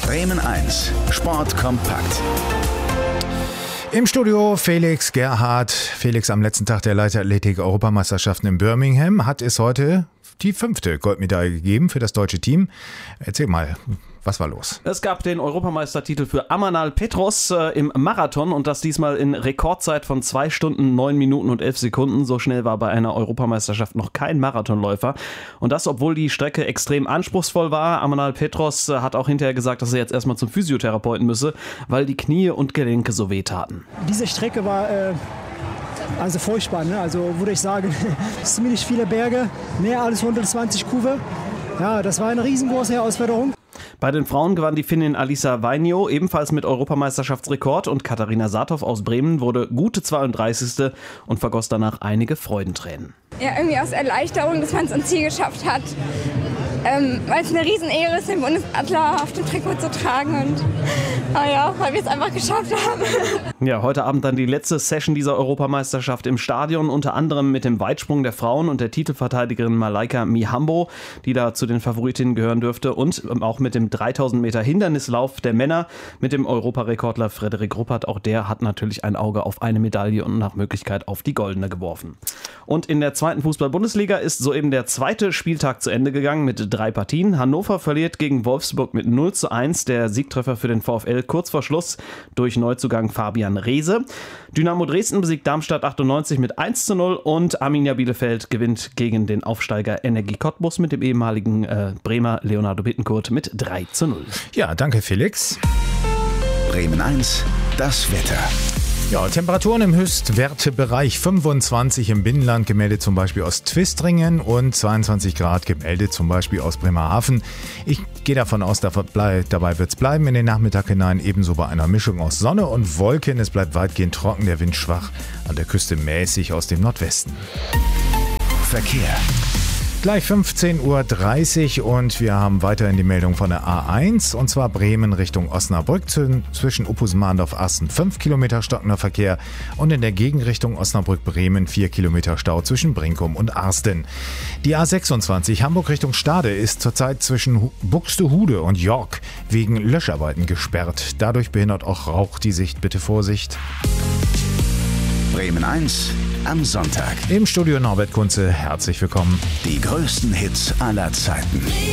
Bremen 1, Sport kompakt. Im Studio Felix Gerhardt. Felix, am letzten Tag der Leichtathletik-Europameisterschaften in Birmingham hat es heute die 5. Goldmedaille gegeben für das deutsche Team. Erzähl mal, was war los? Es gab den Europameistertitel für Amanal Petros im Marathon und das diesmal in Rekordzeit von 2 Stunden, 9 Minuten und 11 Sekunden. So schnell war bei einer Europameisterschaft noch kein Marathonläufer. Und das, obwohl die Strecke extrem anspruchsvoll war. Amanal Petros hat auch hinterher gesagt, dass er jetzt erstmal zum Physiotherapeuten müsse, weil die Knie und Gelenke so wehtaten. Diese Strecke war also furchtbar, ne? Also würde ich sagen, ziemlich viele Berge, mehr als 120 Kurve. Ja, das war eine riesengroße Herausforderung. Bei den Frauen gewann die Finnin Alisa Vainio ebenfalls mit Europameisterschaftsrekord und Katharina Saathoff aus Bremen wurde gute 32. und vergoss danach einige Freudentränen. Ja, irgendwie aus Erleichterung, dass man es ans Ziel geschafft hat. Weil es eine Riesenehre ist, den Bundesadler auf dem Trikot zu tragen und weil wir es einfach geschafft haben. Ja, heute Abend dann die letzte Session dieser Europameisterschaft im Stadion, unter anderem mit dem Weitsprung der Frauen und der Titelverteidigerin Malaika Mihambo, die da zu den Favoritinnen gehören dürfte und auch mit dem 3000 Meter Hindernislauf der Männer mit dem Europarekordler Frederik Ruppert. Auch der hat natürlich ein Auge auf eine Medaille und nach Möglichkeit auf die goldene geworfen. Und in der 2. Fußball-Bundesliga ist soeben der 2. Spieltag zu Ende gegangen mit 3 Partien. Hannover verliert gegen Wolfsburg mit 0:1. Der Siegtreffer für den VfL kurz vor Schluss durch Neuzugang Fabian Reese. Dynamo Dresden besiegt Darmstadt 98 mit 1:0 und Arminia Bielefeld gewinnt gegen den Aufsteiger Energie Cottbus mit dem ehemaligen Bremer Leonardo Bittencourt mit 3:0. Ja, danke Felix. Bremen 1, das Wetter. Ja, Temperaturen im Höchstwertebereich 25 im Binnenland gemeldet, zum Beispiel aus Twistringen und 22 Grad gemeldet, zum Beispiel aus Bremerhaven. Ich gehe davon aus, dabei wird es bleiben in den Nachmittag hinein, ebenso bei einer Mischung aus Sonne und Wolken. Es bleibt weitgehend trocken, der Wind schwach, an der Küste mäßig aus dem Nordwesten. Verkehr. Gleich 15:30 Uhr und wir haben weiterhin die Meldung von der A1 und zwar Bremen Richtung Osnabrück zwischen Uppus-Mahndorf-Asten 5 Kilometer stockender Verkehr und in der Gegenrichtung Osnabrück-Bremen 4 Kilometer Stau zwischen Brinkum und Arsten. Die A26 Hamburg Richtung Stade ist zurzeit zwischen Buxtehude und York wegen Löscharbeiten gesperrt. Dadurch behindert auch Rauch die Sicht. Bitte Vorsicht. Bremen 1 am Sonntag. Im Studio Norbert Kunze, herzlich willkommen. Die größten Hits aller Zeiten.